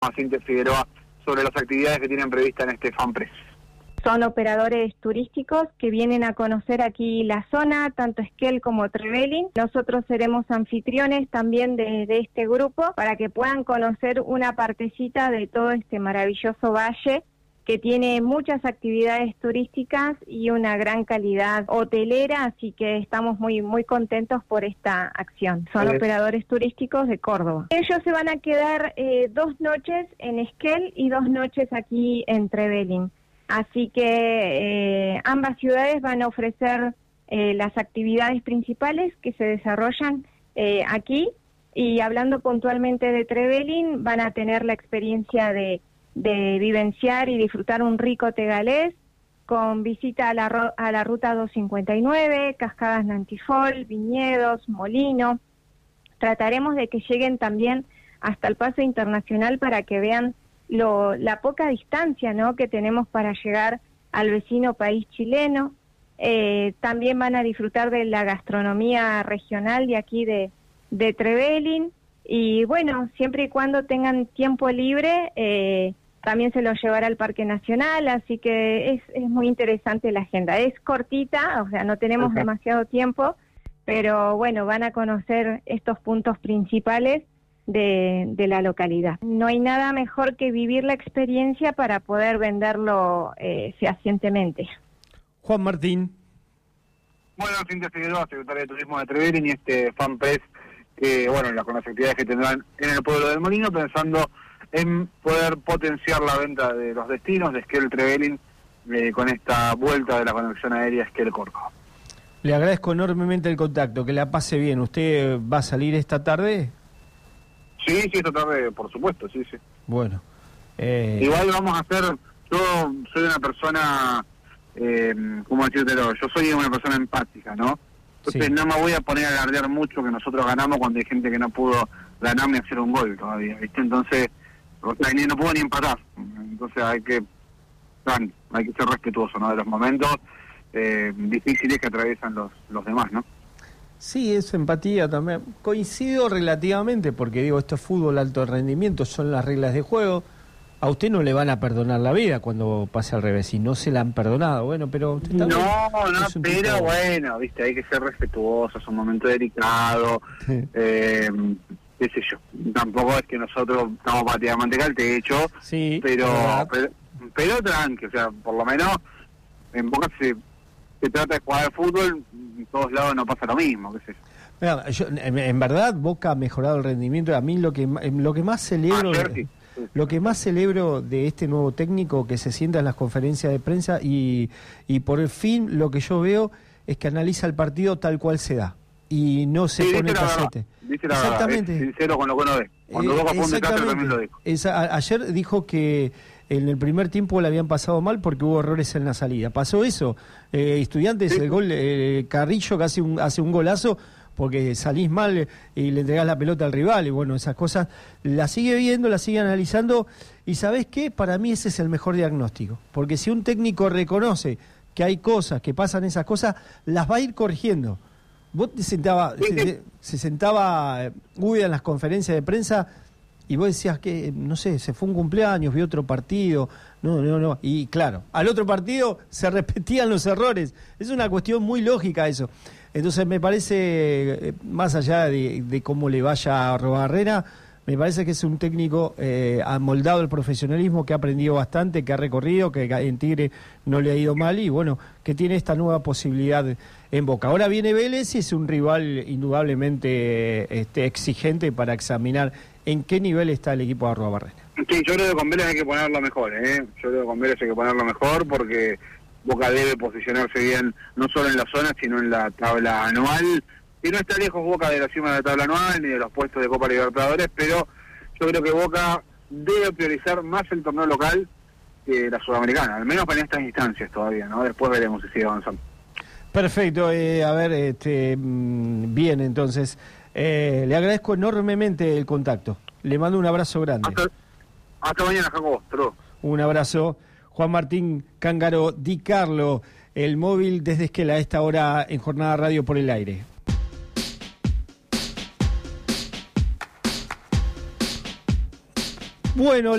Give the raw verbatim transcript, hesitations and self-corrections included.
Cintia Figueroa sobre las actividades que tienen previstas en este FanPress. Son operadores turísticos que vienen a conocer aquí la zona, tanto Esquel como Trevelin. Nosotros seremos anfitriones también de, de este grupo para que puedan conocer una partecita de todo este maravilloso valle que tiene muchas actividades turísticas y una gran calidad hotelera, así que estamos muy muy contentos por esta acción. Son Sí. operadores turísticos de Córdoba. Ellos se van a quedar eh, dos noches en Esquel y dos noches aquí en Trevelin. Así que eh, ambas ciudades van a ofrecer eh, las actividades principales que se desarrollan eh, aquí, y hablando puntualmente de Trevelin, van a tener la experiencia de, de vivenciar y disfrutar un rico tegalés con visita a la, a la ruta doscientos cincuenta y nueve, cascadas Nantifol, viñedos, molino. Trataremos de que lleguen también hasta el paso internacional para que vean Lo, la poca distancia, ¿no?, que tenemos para llegar al vecino país chileno. Eh, también van a disfrutar de la gastronomía regional de aquí de, de Trevelin, y bueno, siempre y cuando tengan tiempo libre, eh, también se los llevará al Parque Nacional, así que es, es muy interesante la agenda. Es cortita, o sea, no tenemos Okay. demasiado tiempo, pero bueno, van a conocer estos puntos principales De, de la localidad. No hay nada mejor que vivir la experiencia para poder venderlo eh, fehacientemente. Juan Martín. Bueno, Cintia Figueroa, secretaria de Turismo de Trevelin, y este FanPress, que bueno, la, con las actividades que tendrán en el pueblo del Molino, pensando en poder potenciar la venta de los destinos de Esquel Trevelin eh, con esta vuelta de la conexión aérea Esquel Córdoba. Le agradezco enormemente el contacto, que la pase bien. ¿Usted va a salir esta tarde? Sí, sí, esta tarde, por supuesto, sí, sí. Bueno. Eh... Igual vamos a hacer, yo soy una persona, eh, ¿cómo decírtelo? Yo soy una persona empática, ¿no? Entonces sí. No me voy a poner a alardear mucho que nosotros ganamos cuando hay gente que no pudo ganar ni hacer un gol todavía, ¿viste? Entonces, o sea, ni, no pudo ni empatar. Entonces hay que, hay que ser respetuoso, ¿no?, de los momentos eh, difíciles que atraviesan los, los demás, ¿no? Sí, es empatía también. Coincido relativamente, porque digo, esto es fútbol alto rendimiento, son las reglas de juego. A usted no le van a perdonar la vida cuando pase al revés, y no se la han perdonado. Bueno, pero usted No, también no, pero tipo... bueno, viste, hay que ser respetuoso, es un momento delicado, sí. eh, qué sé yo. Tampoco es que nosotros estamos para tirar manteca al techo, sí, pero, pero, pero tranqui, o sea, por lo menos en Boca se, se trata de jugar al fútbol. En todos lados no pasa lo mismo, qué sé yo. Mira, yo, en, en verdad Boca ha mejorado el rendimiento. A mí lo que lo que más celebro Ayer, sí. Sí. lo que más celebro de este nuevo técnico que se sienta en las conferencias de prensa y, y por el fin lo que yo veo es que analiza el partido tal cual se da y no se sí, pone casete. Dice la exactamente. Verdad, es sincero con lo que uno ve. Cuando eh, Boca fue un desastre también lo dijo. Esa, ayer dijo que en el primer tiempo le habían pasado mal porque hubo errores en la salida. Pasó eso. Eh, Estudiantes, sí. el gol, eh, Carrillo que hace un, hace un golazo porque salís mal y le entregás la pelota al rival. Y bueno, esas cosas las sigue viendo, las sigue analizando. Y ¿sabés qué? Para mí ese es el mejor diagnóstico. Porque si un técnico reconoce que hay cosas, que pasan esas cosas, las va a ir corrigiendo. Vos te sentaba, sí, se, sí. se sentaba eh, Guida en las conferencias de prensa y vos decías que, no sé, se fue un cumpleaños, vio otro partido, no, no, no. Y claro, al otro partido se repetían los errores. Es una cuestión muy lógica eso. Entonces me parece, más allá de, de cómo le vaya a Arruabarrena, me parece que es un técnico eh, amoldado al profesionalismo, que ha aprendido bastante, que ha recorrido, que en Tigre no le ha ido mal y bueno, que tiene esta nueva posibilidad en Boca. Ahora viene Vélez y es un rival indudablemente este, exigente para examinar en qué nivel está el equipo de Arruabarrena. Sí, yo creo que con Vélez hay que ponerlo mejor, ¿eh? Yo creo que con Vélez hay que ponerlo mejor porque Boca debe posicionarse bien, no solo en la zona, sino en la tabla anual. Y no está lejos Boca de la cima de la tabla anual ni de los puestos de Copa Libertadores, pero yo creo que Boca debe priorizar más el torneo local que la sudamericana, al menos para estas instancias todavía, ¿no? Después veremos si sigue avanzando. Perfecto, eh, a ver, este, bien, entonces, eh, le agradezco enormemente el contacto. Le mando un abrazo grande. Hasta, hasta mañana, Jacobo. Hasta un abrazo. Juan Martín Cángaro Di Carlo, el móvil desde Esquel a esta hora en Jornada Radio por el Aire. Bueno.